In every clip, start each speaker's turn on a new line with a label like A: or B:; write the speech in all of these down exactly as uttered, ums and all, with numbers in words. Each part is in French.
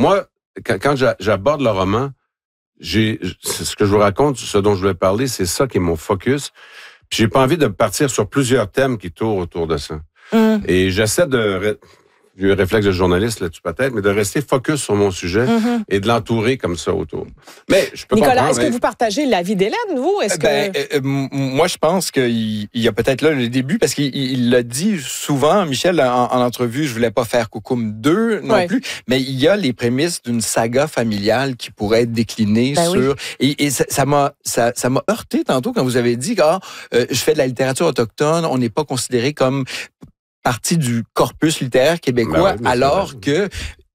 A: moi, quand, quand j'aborde le roman, j'ai, ce que je vous raconte, ce dont je voulais parler, c'est ça qui est mon focus. Puis j'ai pas envie de partir sur plusieurs thèmes qui tournent autour de ça. Mm. Et j'essaie de... J'ai eu un réflexe de journaliste là-dessus peut-être, mais de rester focus sur mon sujet mm-hmm. et de l'entourer comme ça autour. Mais je peux
B: Nicolas, est-ce
A: mais...
B: que vous partagez l'avis d'Hélène, vous? Est-ce
C: ben,
B: que...
C: euh, moi, je pense qu'il y a peut-être là le début, parce qu'il l'a dit souvent, Michel, en, en entrevue, je voulais pas faire Coucoum deux non ouais. plus, mais il y a les prémices d'une saga familiale qui pourrait être déclinée ben sur... Oui. Et, et ça m'a ça, ça m'a heurté tantôt quand vous avez dit que ah, euh, je fais de la littérature autochtone, on n'est pas considéré comme... partie du corpus littéraire québécois, ben oui, alors vrai. que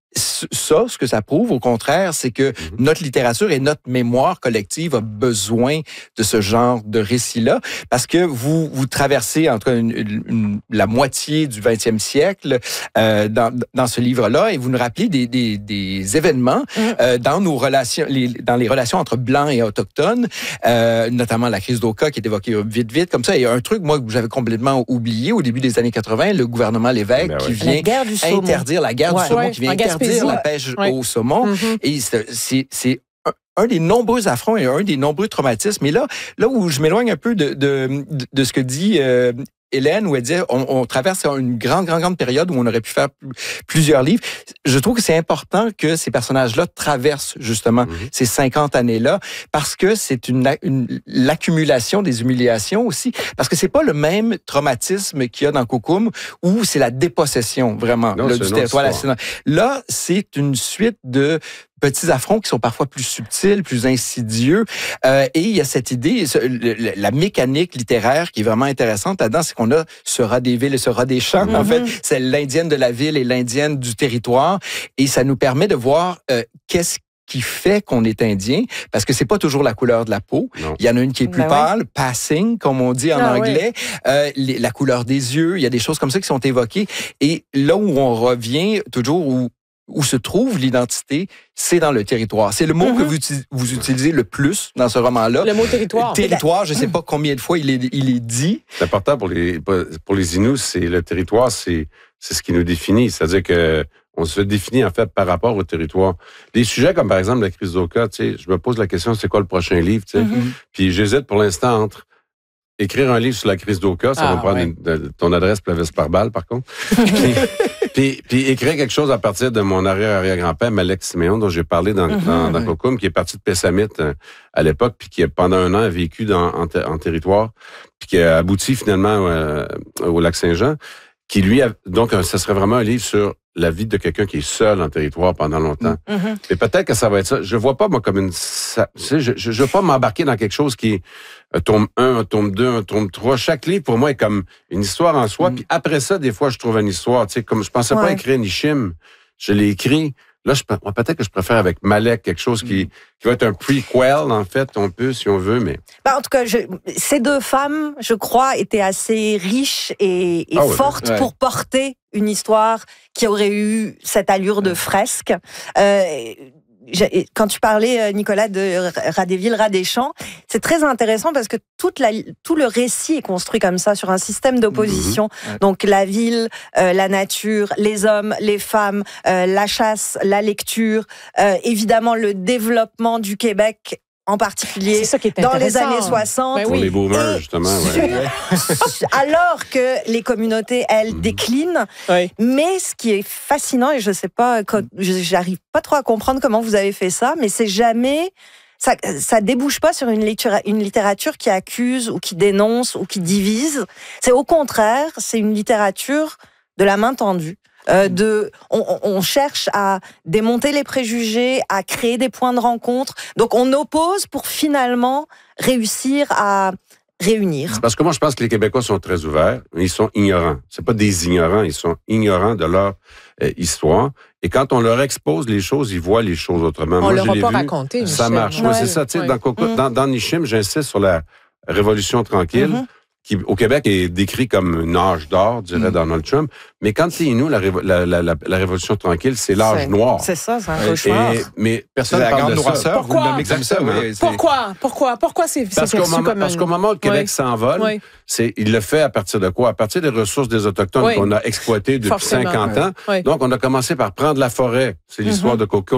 C: ça, ce que ça prouve, au contraire, c'est que mm-hmm. notre littérature et notre mémoire collective a besoin de ce genre de récit-là, parce que vous vous traversez entre une, une, une, la moitié du vingtième siècle euh, dans, dans ce livre-là, et vous nous rappelez des, des, des événements mm-hmm. euh, dans nos relations, les, dans les relations entre blancs et autochtones, euh, notamment la crise d'Oka qui est évoquée vite, vite, comme ça. Et un truc, moi, que j'avais complètement oublié au début des années quatre-vingt, le gouvernement Lévesque ben qui
B: ouais.
C: vient interdire la guerre
B: ouais.
C: du saumon,
B: ouais.
C: qui vient interdire la pêche ouais. au saumon. Mm-hmm. Et c'est, c'est un, un des nombreux affronts et un des nombreux traumatismes. Et là, là où je m'éloigne un peu de, de, de, de ce que dit euh, Hélène, où elle disait on, on traverse une grande, grande, grande période où on aurait pu faire plusieurs livres. Je trouve que c'est important que ces personnages-là traversent justement mm-hmm. ces cinquante années-là, parce que c'est une, une l'accumulation des humiliations aussi, parce que c'est pas le même traumatisme qu'il y a dans Coucoum, où c'est la dépossession vraiment
A: non,
C: là, du territoire. Là, c'est une suite de petits affronts qui sont parfois plus subtils, plus insidieux. Euh, et il y a cette idée, ce, le, la mécanique littéraire qui est vraiment intéressante là-dedans, c'est qu'on a ce rat des villes et ce rat des champs. Mm-hmm. En fait, c'est l'indienne de la ville et l'indienne du territoire. Et ça nous permet de voir euh, qu'est-ce qui fait qu'on est indien, parce que c'est pas toujours la couleur de la peau. Non. Il y en a une qui est plus ben pâle, oui. passing, comme on dit en ah, anglais, oui. euh, les, la couleur des yeux, il y a des choses comme ça qui sont évoquées. Et là où on revient, toujours où où se trouve l'identité, c'est dans le territoire. C'est le mot mm-hmm. que vous, vous utilisez le plus dans ce roman-là.
B: Le mot territoire.
C: Territoire, je ne sais pas combien de fois il est, il est dit.
A: C'est important pour les, pour les Inuits, c'est le territoire, c'est, c'est ce qui nous définit. C'est-à-dire que on se définit en fait par rapport au territoire. Des sujets comme par exemple la crise d'Oka, tu sais, je me pose la question, c'est quoi le prochain livre, tu sais? Mm-hmm. Puis j'hésite pour l'instant entre écrire un livre sur la crise d'Oka, ça ah, va me prendre ouais. une, de, ton adresse Plavis par balle, par contre. puis, puis, puis écrire quelque chose à partir de mon arrière-arrière-grand-père, Malek Siméon, dont j'ai parlé dans, mm-hmm. dans, dans Coucoum, qui est parti de Pessamit euh, à l'époque, puis qui, pendant un an, a vécu dans, en, en territoire, puis qui a abouti finalement euh, au Lac-Saint-Jean, qui lui, a, donc, ça serait vraiment un livre sur la vie de quelqu'un qui est seul en territoire pendant longtemps. Mm-hmm. Et peut-être que ça va être ça. Je vois pas, moi, comme une... Ça, tu sais, je, je, je veux pas m'embarquer dans quelque chose qui est un tome un, un tome deux, un tome trois. Chaque livre, pour moi, est comme une histoire en soi. Mm. Puis après ça, des fois, je trouve une histoire. Tu sais, comme je pensais ouais. pas écrire Nishim, je l'ai écrit. Là, je, moi, peut-être que je préfère avec Malek quelque chose qui, qui va être un prequel, en fait, on peut, si on veut, mais...
D: Ben, en tout cas, je, ces deux femmes, je crois, étaient assez riches et, et ah, ouais, fortes ouais. pour porter une histoire qui aurait eu cette allure de fresque. Euh, Quand tu parlais, Nicolas, de Rat des villes, Rat des champs, c'est très intéressant parce que toute la, tout le récit est construit comme ça, sur un système d'opposition. Mmh. Donc la ville, euh, la nature, les hommes, les femmes, euh, la chasse, la lecture, euh, évidemment le développement du Québec, en particulier dans les années soixante.
A: Ben oui. Pour les boomers, justement. Ouais.
D: Alors que les communautés, elles, mmh. déclinent. Oui. Mais ce qui est fascinant, et je ne sais pas, j'arrive pas trop à comprendre comment vous avez fait ça, mais c'est jamais... Ça, ça débouche pas sur une littérature, une littérature qui accuse ou qui dénonce ou qui divise. C'est au contraire, c'est une littérature de la main tendue. Euh, de, on, on cherche à démonter les préjugés, à créer des points de rencontre. Donc on oppose pour finalement réussir à réunir.
A: Parce que moi je pense que les Québécois sont très ouverts, mais ils sont ignorants. C'est pas des ignorants, ils sont ignorants de leur euh, histoire. Et quand on leur expose les choses, ils voient les choses autrement.
B: On
A: moi,
B: leur
A: je
B: a
A: l'ai
B: pas
A: vu,
B: raconté.
A: Ça
B: Michel.
A: marche.
B: Ouais.
A: Ouais, c'est ça. Tu sais, ouais. dans, mmh. dans, dans Nishim, j'insiste sur la Révolution tranquille. Mmh. Qui, au Québec, est décrit comme une âge d'or, dirait mmh. Donald Trump. Mais quand c'est nous, la, la, la, la, la Révolution tranquille, c'est l'âge
D: c'est,
A: noir.
D: C'est ça, c'est un cauchemar.
A: Et, mais personne ne parle de ça.
B: Pourquoi?
A: Comme ça,
B: oui, Pourquoi? Pourquoi? Pourquoi c'est, c'est
A: parce, qu'au moment,
B: comme
A: parce
B: un...
A: qu'au moment où le Québec
B: oui.
A: s'envole,
B: oui.
A: c'est, il le fait à partir de quoi? À partir des ressources des Autochtones oui. qu'on a exploitées depuis Forcément, cinquante ans. Oui. Donc, on a commencé par prendre la forêt. C'est l'histoire mm-hmm. de Coco.